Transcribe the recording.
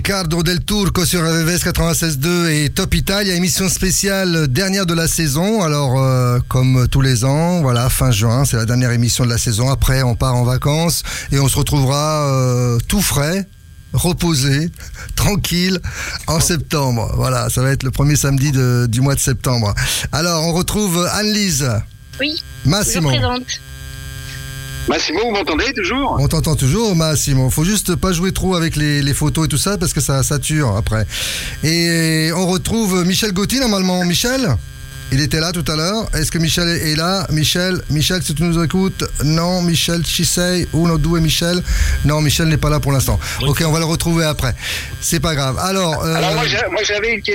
Riccardo Del Turco sur RVVS 96.2 et Top Italia, émission spéciale dernière de la saison. Alors, comme tous les ans, voilà, fin juin, c'est la dernière émission de la saison. Après, on part en vacances et on se retrouvera tout frais, reposé, tranquille, en septembre. Voilà, ça va être le premier samedi du mois de septembre. Alors, on retrouve Anne-Lise. Oui, Massimo. toujours présente. Massimo, vous m'entendez toujours? On t'entend toujours, Massimo. Faut juste pas jouer trop avec les photos et tout ça parce que ça sature après. Et on retrouve Michel Gauthier normalement. Michel, il était là tout à l'heure. Est-ce que Michel est là? Michel, si tu nous écoutes. Non, Michel Chisei. Uno, due, Michel. Non, Michel n'est pas là pour l'instant. Ok, on va le retrouver après. C'est pas grave. Alors moi j'avais une question.